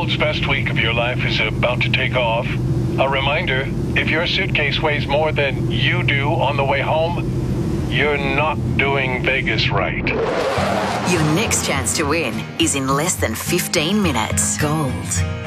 world's best week of your life is about to take off. A reminder, if your suitcase weighs more than you do on the way home, you're not doing Vegas right. Your next chance to win is in less than 15 minutes. Gold